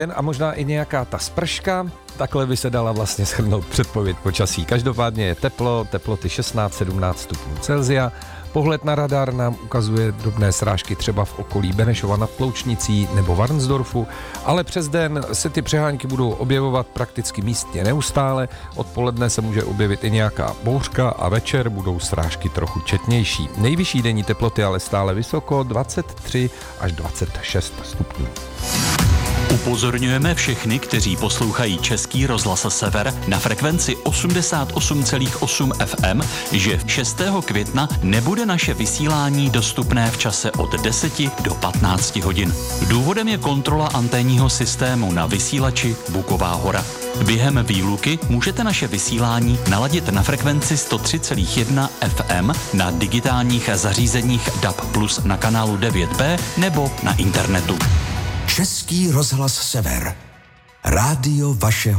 A možná i nějaká ta sprška, takhle by se dala vlastně shrnout předpověď počasí. Každopádně je teplo, teploty 16-17 stupňů Celsia. Pohled na radar nám ukazuje drobné srážky třeba v okolí Benešova nad Ploučnicí nebo Varnsdorfu, ale přes den se ty přehánky budou objevovat prakticky místně neustále. Odpoledne se může objevit i nějaká bouřka a večer budou srážky trochu četnější. Nejvyšší denní teploty ale stále vysoko, 23 až 26 stupňů. Upozorňujeme všechny, kteří poslouchají Český rozhlas Sever na frekvenci 88,8 FM, že 6. května nebude naše vysílání dostupné v čase od 10 do 15 hodin. Důvodem je kontrola anténního systému na vysílači Buková hora. Během výluky můžete naše vysílání naladit na frekvenci 103,1 FM na digitálních zařízeních DAB+ na kanálu 9B nebo na internetu. Český rozhlas Sever. Rádio vašeho